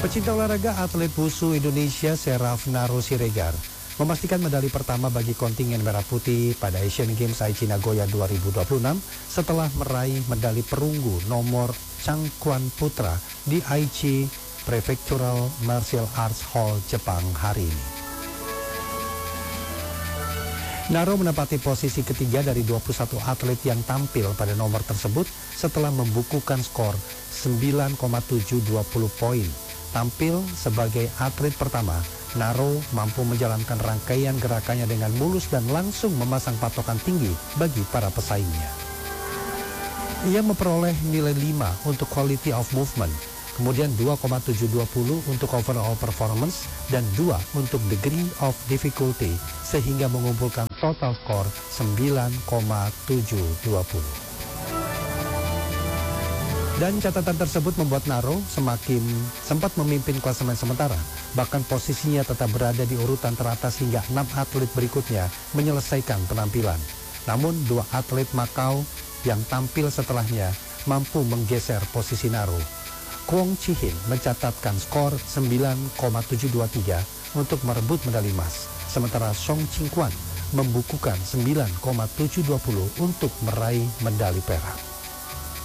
Pecinta olahraga atlet wushu Indonesia Seraf Naro Siregar memastikan medali pertama bagi kontingen Merah Putih pada Asian Games Aichi Nagoya 2026 setelah meraih medali perunggu nomor Cangkuan Putra di Aichi Prefectural Martial Arts Hall, Jepang hari ini. Naro menempati posisi ketiga dari 21 atlet yang tampil pada nomor tersebut setelah membukukan skor 9,720 poin. Tampil sebagai atlet pertama, Naro mampu menjalankan rangkaian gerakannya dengan mulus dan langsung memasang patokan tinggi bagi para pesaingnya. Ia memperoleh nilai 5 untuk quality of movement, kemudian 2,720 untuk overall performance, dan 2 untuk degree of difficulty, sehingga mengumpulkan total skor 9,720. Dan catatan tersebut membuat Naro semakin sempat memimpin klasemen sementara. Bahkan posisinya tetap berada di urutan teratas hingga 6 atlet berikutnya menyelesaikan penampilan. Namun 2 atlet Makau yang tampil setelahnya mampu menggeser posisi Naro. Kwong Chi-hin mencatatkan skor 9,723 untuk merebut medali emas. Sementara Song Ching-kwan membukukan 9,720 untuk meraih medali perak.